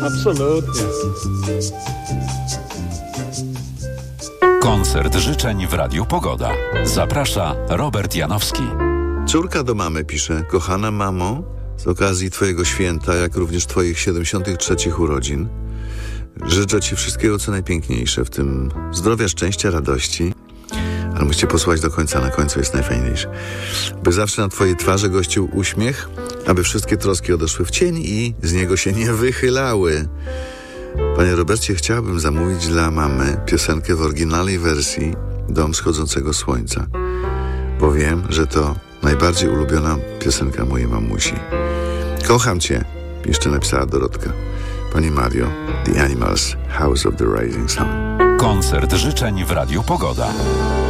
Absolutnie. Koncert życzeń w Radiu Pogoda. Zaprasza Robert Janowski. Córka do mamy pisze: kochana mamo, z okazji twojego święta, jak również twoich 73 urodzin, życzę ci wszystkiego, co najpiękniejsze, w tym zdrowia, szczęścia, radości. Ale musicie posłuchać do końca, na końcu jest najfajniejsze. By zawsze na twojej twarzy gościł uśmiech, aby wszystkie troski odeszły w cień i z niego się nie wychylały. Panie Robercie, chciałabym zamówić dla mamy piosenkę w oryginalnej wersji Dom wschodzącego słońca, bo wiem, że to najbardziej ulubiona piosenka mojej mamusi. Kocham cię, jeszcze napisała Dorotka. Pani Mario, The Animals, House of the Rising Sun. Koncert życzeń w Radiu Pogoda.